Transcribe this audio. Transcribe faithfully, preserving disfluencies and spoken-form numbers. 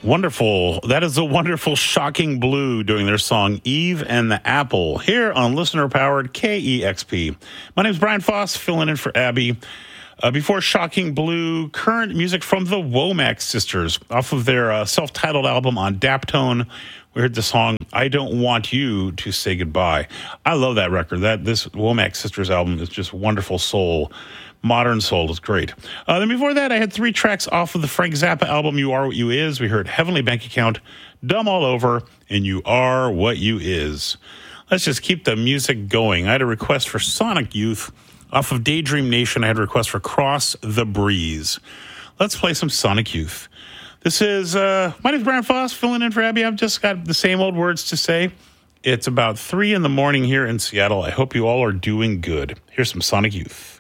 Wonderful. That is a wonderful Shocking Blue doing their song Eve and the Apple here on listener-powered K E X P. My name is Brian Foss, filling in for Abby. Uh, before Shocking Blue, current music from the Womack Sisters off of their uh, self-titled album on Daptone. We heard the song I Don't Want You to Say Goodbye. I love that record. That This Womack Sisters album is just wonderful soul. Modern soul is great. Uh, then before that, I had three tracks off of the Frank Zappa album, You Are What You Is. We heard Heavenly Bank Account, Dumb All Over, and You Are What You Is. Let's just keep the music going. I had a request for Sonic Youth. Off of Daydream Nation, I had a request for Cross the Breeze. Let's play some Sonic Youth. This is, uh, my name is Brian Foss, filling in for Abby. I've just got the same old words to say. It's about three in the morning here in Seattle. I hope you all are doing good. Here's some Sonic Youth.